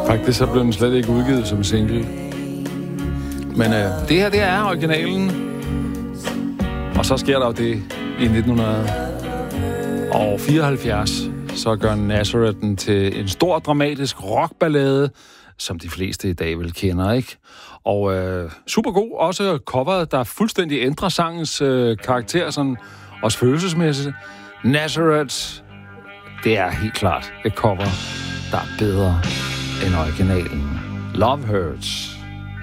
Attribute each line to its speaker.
Speaker 1: Faktisk så blev den slet ikke udgivet som single. Men det her, det er originalen. Og så sker der jo det i 1974. Så gør Nazareth den til en stor dramatisk rockballade, som de fleste i dag vil kender, ikke? Og super god. Også coveret, der fuldstændig ændrer sangens karakter, sådan også følelsesmæssigt. Nazareth, det er helt klart et cover, der er bedre end originalen. Love Hurts.